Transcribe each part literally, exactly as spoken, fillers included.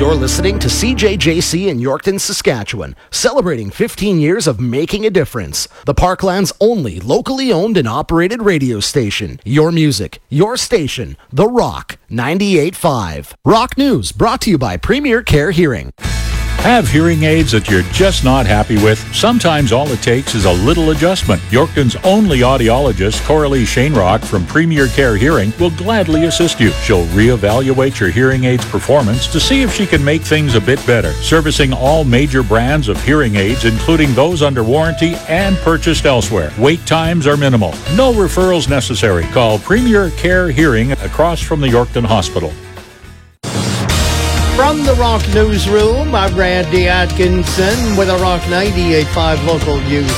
You're listening to C J J C in Yorkton, Saskatchewan, celebrating fifteen years of making a difference. The Parkland's only locally owned and operated radio station. Your music, your station, The Rock, ninety-eight point five. Rock News, brought to you by Premier Care Hearing. Have hearing aids that you're just not happy with? Sometimes all it takes is a little adjustment. Yorkton's only audiologist, Coralie Shanerock from Premier Care Hearing, will gladly assist you. She'll reevaluate your hearing aids performance to see if she can make things a bit better. Servicing all major brands of hearing aids, including those under warranty and purchased elsewhere. Wait times are minimal. No referrals necessary. Call Premier Care Hearing across from the Yorkton Hospital. From the Rock Newsroom, I'm Randy Atkinson with a Rock ninety-eight point five local news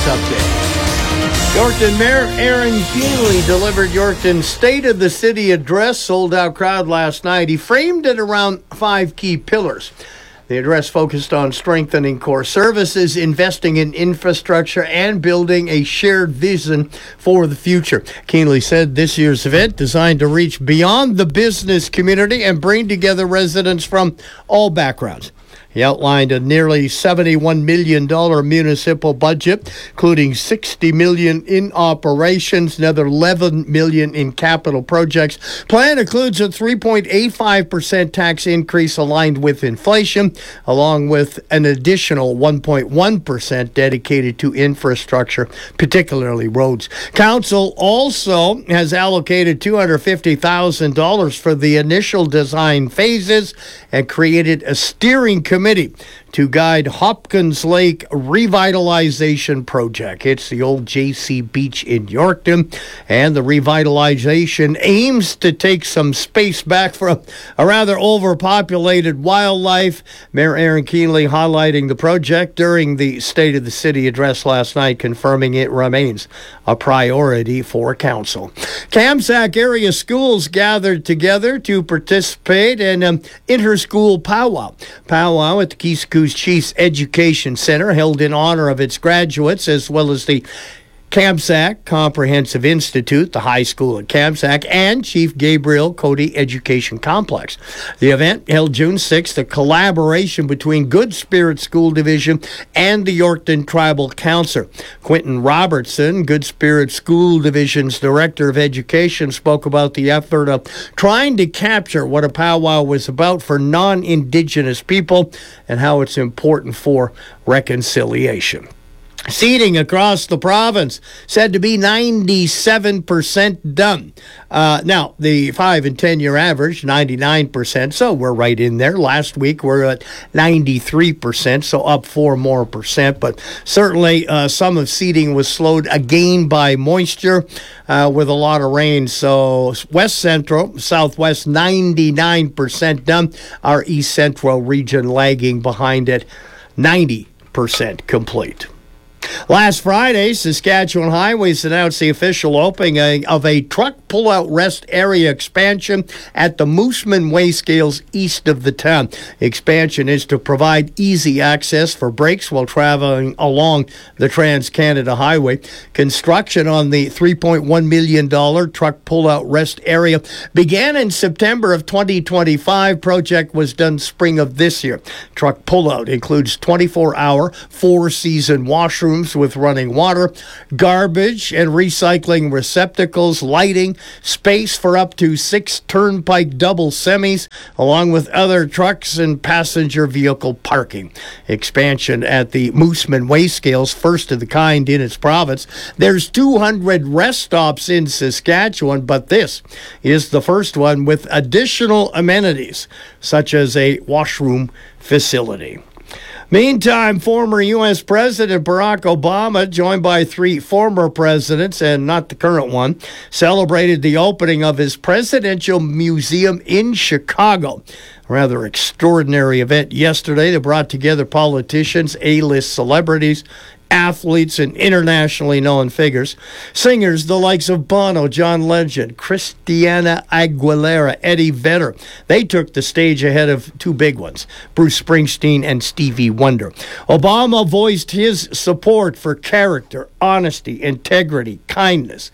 update. Yorkton Mayor Aaron Keenley delivered Yorkton's State of the City address, sold-out crowd last night. He framed it around five key pillars. The address focused on strengthening core services, investing in infrastructure, and building a shared vision for the future. Keenley said this year's event, designed to reach beyond the business community and bring together residents from all backgrounds. He outlined a nearly seventy-one million dollars municipal budget, including sixty million dollars in operations, another eleven million dollars in capital projects. Plan includes a three point eight five percent tax increase aligned with inflation, along with an additional one point one percent dedicated to infrastructure, particularly roads. Council also has allocated two hundred fifty thousand dollars for the initial design phases and created a steering committee to guide Hopkins Lake revitalization project. It's the old J C Beach in Yorkton, and the revitalization aims to take some space back from a rather overpopulated wildlife. Mayor Aaron Keenley highlighting the project during the State of the City address last night, confirming it remains a priority for council. Kamsack area schools gathered together to participate in an inter-school powwow. Powwow at the Keys Coos Chiefs Education Center, held in honor of its graduates, as well as the Kamsack Comprehensive Institute, the high school at Kamsack, and Chief Gabriel Cody Education Complex. The event, held June sixth, a collaboration between Good Spirit School Division and the Yorkton Tribal Council. Quentin Robertson, Good Spirit School Division's Director of Education, spoke about the effort of trying to capture what a powwow was about for non-Indigenous people and how it's important for reconciliation. Seating across the province said to be ninety-seven percent done. Uh, now, the five and ten-year average, ninety-nine percent, so we're right in there. Last week, we're at ninety-three percent, so up four more percent. But certainly, uh, some of seating was slowed again by moisture uh, with a lot of rain. So West Central, Southwest, ninety-nine percent done. Our East Central region lagging behind it, ninety percent complete. Last Friday, Saskatchewan Highways announced the official opening of a truck pull-out rest area expansion at the Mooseman Wayscales east of the town. The expansion is to provide easy access for brakes while traveling along the Trans-Canada Highway. Construction on the three point one million dollars truck pull-out rest area began in September of twenty twenty-five. Project was done spring of this year. Truck pull-out includes twenty-four hour, four-season washrooms with running water, garbage and recycling receptacles, lighting, space for up to six turnpike double semis, along with other trucks and passenger vehicle parking. Expansion at the Mooseman Wayscales, first of the kind in its province. There's two hundred rest stops in Saskatchewan, but this is the first one with additional amenities, such as a washroom facility. Meantime, former U S President Barack Obama, joined by three former presidents and not the current one, celebrated the opening of his presidential museum in Chicago. A rather extraordinary event yesterday that brought together politicians, A-list celebrities, athletes, and internationally known figures. Singers the likes of Bono, John Legend, Christina Aguilera, Eddie Vedder. They took the stage ahead of two big ones, Bruce Springsteen and Stevie Wonder. Obama voiced his support for character, honesty, integrity, kindness,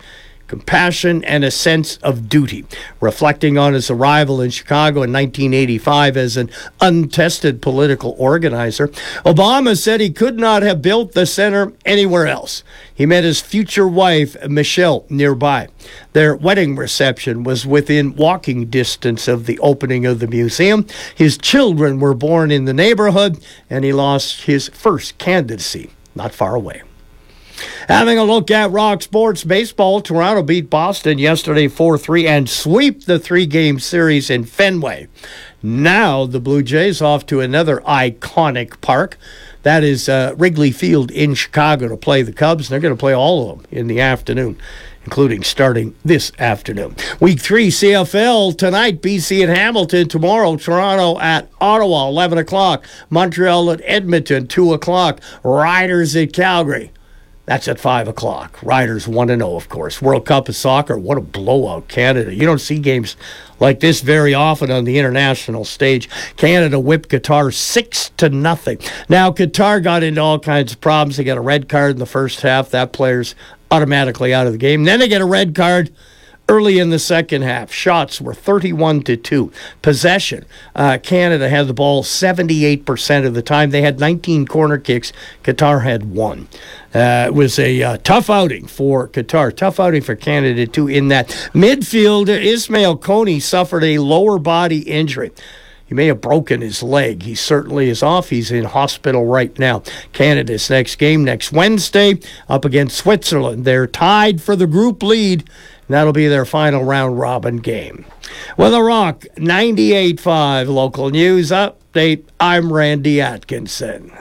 compassion, and a sense of duty. Reflecting on his arrival in Chicago in nineteen eighty-five as an untested political organizer, Obama said he could not have built the center anywhere else. He met his future wife, Michelle, nearby. Their wedding reception was within walking distance of the opening of the museum. His children were born in the neighborhood, and he lost his first candidacy not far away. Having a look at Rock Sports Baseball, Toronto beat Boston yesterday four three and sweep the three-game series in Fenway. Now the Blue Jays off to another iconic park. That is uh, Wrigley Field in Chicago to play the Cubs. They're going to play all of them in the afternoon, including starting this afternoon. Week three C F L tonight, B C and Hamilton. Tomorrow, Toronto at Ottawa, eleven o'clock. Montreal at Edmonton, two o'clock. Riders at Calgary. That's at five o'clock. Riders one and oh, of course. World Cup of Soccer, what a blowout, Canada. You don't see games like this very often on the international stage. Canada whipped Qatar six to nothing. Now, Qatar got into all kinds of problems. They got a red card in the first half. That player's automatically out of the game. Then they get a red card early in the second half. Shots were thirty-one to two. Possession. Uh, Canada had the ball seventy-eight percent of the time. They had nineteen corner kicks. Qatar had one. Uh, it was a uh, tough outing for Qatar. Tough outing for Canada, too, in that midfield, Ismail Kony suffered a lower body injury. He may have broken his leg. He certainly is off. He's in hospital right now. Canada's next game next Wednesday up against Switzerland. They're tied for the group lead. That'll be their final round-robin game. With a Rock ninety-eight point five local news update, I'm Randy Atkinson.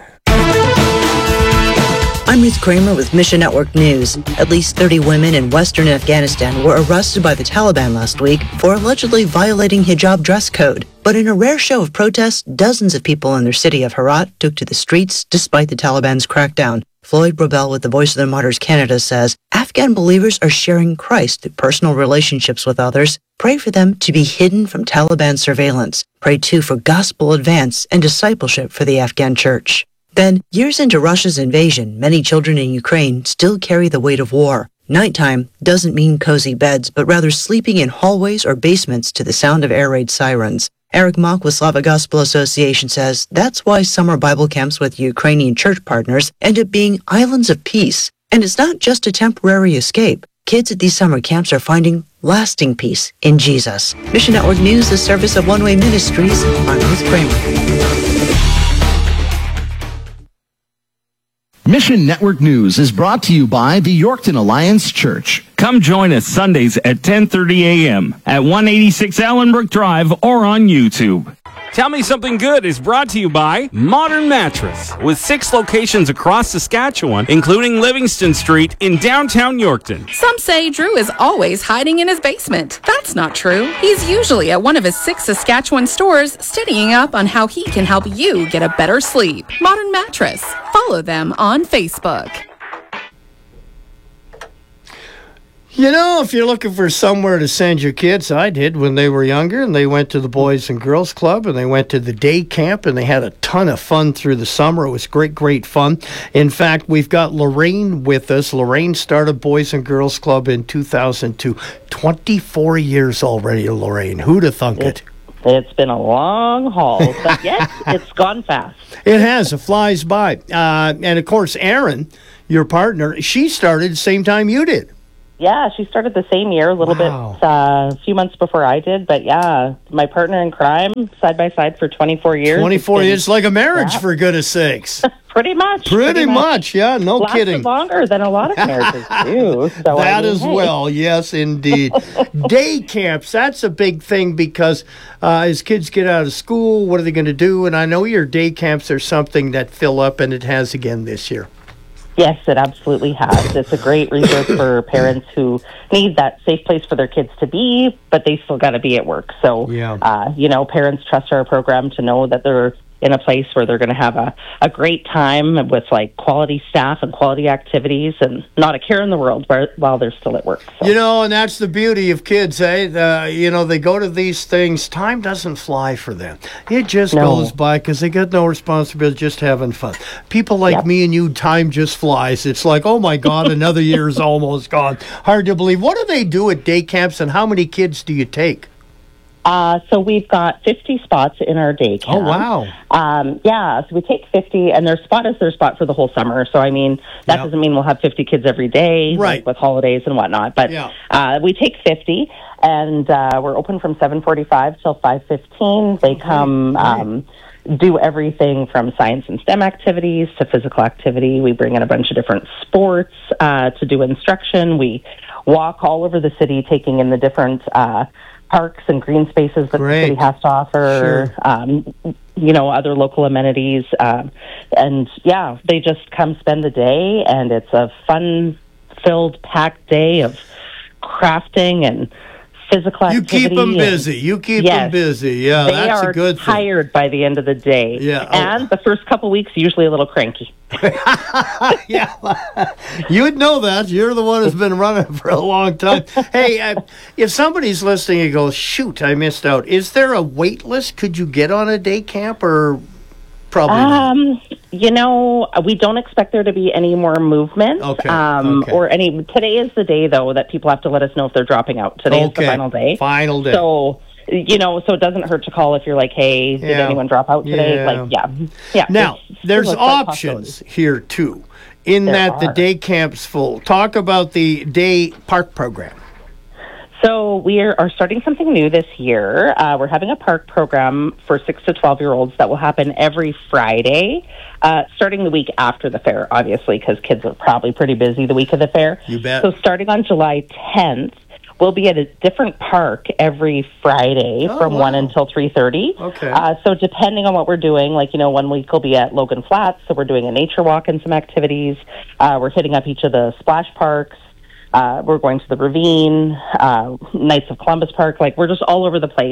I'm Ruth Kramer with Mission Network News. At least thirty women in western Afghanistan were arrested by the Taliban last week for allegedly violating hijab dress code. But in a rare show of protest, dozens of people in their city of Herat took to the streets despite the Taliban's crackdown. Floyd Brobel with the Voice of the Martyrs Canada says, Afghan believers are sharing Christ through personal relationships with others. Pray for them to be hidden from Taliban surveillance. Pray too for gospel advance and discipleship for the Afghan church. Then, years into Russia's invasion, many children in Ukraine still carry the weight of war. Nighttime doesn't mean cozy beds, but rather sleeping in hallways or basements to the sound of air raid sirens. Eric Mock with Slavic Gospel Association says that's why summer Bible camps with Ukrainian church partners end up being islands of peace. And it's not just a temporary escape. Kids at these summer camps are finding lasting peace in Jesus. Mission Network News, the service of One Way Ministries. I'm Ruth Kramer. Mission Network News is brought to you by the Yorkton Alliance Church. Come join us Sundays at ten thirty a.m. at one eighty-six Allenbrook Drive or on YouTube. Tell Me Something Good is brought to you by Modern Mattress, with six locations across Saskatchewan, including Livingston Street in downtown Yorkton. Some say Drew is always hiding in his basement. That's not true. He's usually at one of his six Saskatchewan stores, studying up on how he can help you get a better sleep. Modern Mattress. Follow them on Facebook. You know, if you're looking for somewhere to send your kids, I did when they were younger, and they went to the Boys and Girls Club, and they went to the day camp, and they had a ton of fun through the summer. It was great, great fun. In fact, we've got Lorraine with us. Lorraine started Boys and Girls Club in two thousand two. twenty-four years already, Lorraine. Who'd have thunk it? It's been a long haul, but yes, it's gone fast. It has. It flies by. Uh, and, of course, Erin, your partner, she started the same time you did. Yeah, she started the same year, a little Wow. bit, uh, a few months before I did. But yeah, my partner in crime, side by side for twenty-four years. twenty-four It's been- years, like a marriage, Yeah. for goodness sakes. Pretty much. Pretty much, yeah, no Lasted kidding. longer than a lot of marriages do. So I That mean, as hey. well, yes, indeed. Day camps, that's a big thing because uh, as kids get out of school, what are they going to do? And I know your day camps are something that fill up, and it has again this year. Yes, it absolutely has. It's a great resource for parents who need that safe place for their kids to be, but they still got to be at work. So, Yeah. uh, you know, parents trust our program to know that their in a place where they're going to have a, a great time with like quality staff and quality activities and not a care in the world while they're still at work. So. You know, and that's the beauty of kids, eh? Uh, you know, they go to these things. Time doesn't fly for them. It just No. goes by because they got no responsibility, just having fun. People like Yep. me and you, time just flies. It's like, oh my God, another year's almost gone. Hard to believe. What do they do at day camps, and how many kids do you take? Uh, so we've got fifty spots in our day camp. Oh, wow. Um, yeah, so we take fifty, and their spot is their spot for the whole summer. So, I mean, that Yep. doesn't mean we'll have fifty kids every day, Right. like with holidays and whatnot. But Yeah. uh, we take fifty, and uh, we're open from seven forty-five till five fifteen. They come... Um, do everything from science and STEM activities to physical activity. We bring in a bunch of different sports uh, to do instruction. We walk all over the city taking in the different uh, parks and green spaces that Great. the city has to offer, Sure. um, you know, other local amenities. Um, and, yeah, they just come spend the day, and it's a fun-filled, packed day of crafting and physical You activity. keep them and- busy. You keep Yes. them busy. Yeah, they that's are a good thing. tired by the end of the day. Yeah, oh. And the first couple weeks, usually a little cranky. Yeah, you'd know that. You're the one who's been running for a long time. Hey, uh, if somebody's listening and goes, shoot, I missed out, is there a wait list? Could you get on a day camp, or probably not? Um, you know, we don't expect there to be any more movement. Okay, Um, okay. Or any. Today is the day, though, that people have to let us know if they're dropping out. Today is the Okay, final day. final day. So, you know, so it doesn't hurt to call if you're like, hey, did Yeah. anyone drop out today? Yeah. Like, yeah. Yeah. Now, It's- there's it's a options here, too, in There that the are. day camp's full. Talk about the day park program. So we are, are starting something new this year. Uh, we're having a park program for six to twelve-year-olds that will happen every Friday, uh, starting the week after the fair, obviously, because kids are probably pretty busy the week of the fair. You bet. So starting on July tenth, we'll be at a different park every Friday Oh, from wow. one until three thirty. Okay. Uh, so depending on what we're doing, like, you know, one week we'll be at Logan Flats, so we're doing a nature walk and some activities. Uh, we're hitting up each of the splash parks. Uh, we're going to the Ravine, uh, Knights of Columbus Park. Like, we're just all over the place.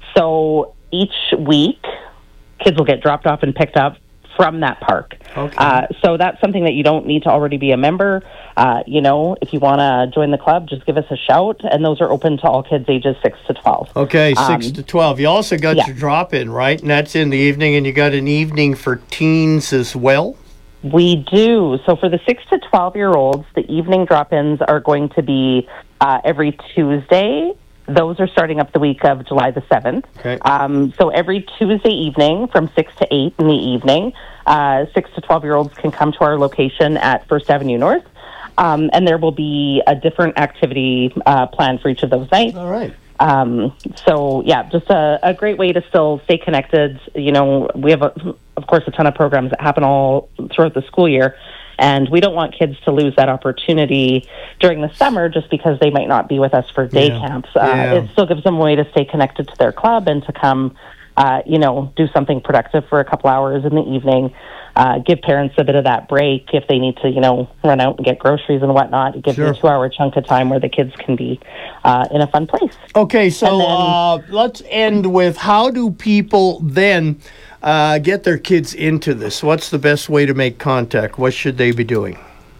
So each week, kids will get dropped off and picked up from that park. Okay. Uh, so that's something that you don't need to already be a member. Uh, you know, if you want to join the club, just give us a shout. And those are open to all kids ages six to twelve. Okay, six Um, to twelve. You also got yeah. your drop-in, right? And that's in the evening, and you got an evening for teens as well? We do. So for the six to twelve-year-olds, the evening drop-ins are going to be uh, every Tuesday. Those are starting up the week of July the seventh. Okay. Um, so every Tuesday evening from six to eight in the evening, uh, six to twelve-year-olds can come to our location at First Avenue North, um, and there will be a different activity uh, planned for each of those nights. All right. Um, so yeah, just a, a great way to still stay connected. You know, we have, a, of course, a ton of programs that happen all throughout the school year, and we don't want kids to lose that opportunity during the summer just because they might not be with us for day Yeah. camps. Uh, Yeah. It still gives them a way to stay connected to their club and to come, uh, you know, do something productive for a couple hours in the evening. Uh, give parents a bit of that break if they need to, you know, run out and get groceries and whatnot. It gives Sure. them a two-hour chunk of time where the kids can be uh, in a fun place. Okay, so And then- uh, let's end with how do people then uh, get their kids into this? What's the best way to make contact? What should they be doing?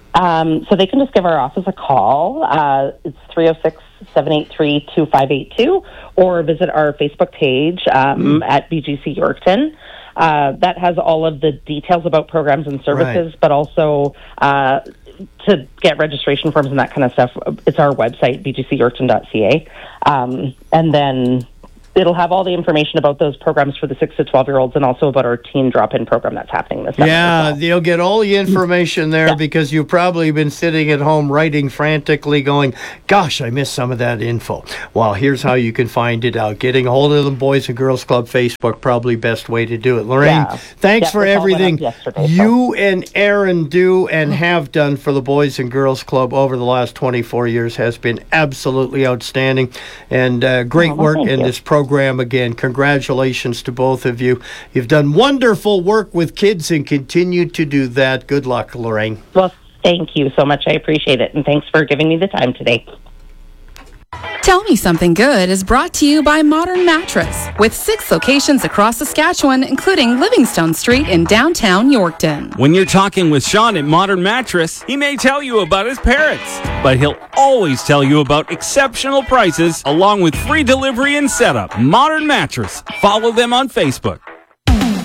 Um, so they can just give our office a call. Uh, it's three oh six, seven eight three, two five eight two, or visit our Facebook page um, at B G C Yorkton. Uh, that has all of the details about programs and services, Right. but also uh, to get registration forms and that kind of stuff. It's our website, b g c yorkton dot c a. Um, and then it'll have all the information about those programs for the six to twelve-year-olds and also about our teen drop-in program that's happening this summer. Yeah, as well. you'll get all the information there Yeah. because you've probably been sitting at home writing frantically going, gosh, I missed some of that info. Well, here's how you can find it out. Getting a hold of the Boys and Girls Club Facebook, probably best way to do it. Lorraine, Yeah. thanks Yeah, for this all went up everything yesterday, so- you and Aaron do and have done for the Boys and Girls Club over the last twenty-four years has been absolutely outstanding. And uh, great Oh, well, work thank in you. this program again. Congratulations to both of you. You've done wonderful work with kids and continue to do that. Good luck, Lorraine. Well, thank you so much. I appreciate it. And thanks for giving me the time today. Tell Me Something Good is brought to you by Modern Mattress, with six locations across Saskatchewan, including Livingstone Street in downtown Yorkton. When you're talking with Sean at Modern Mattress, he may tell you about his parrots, but he'll always tell you about exceptional prices along with free delivery and setup. Modern Mattress. Follow them on Facebook.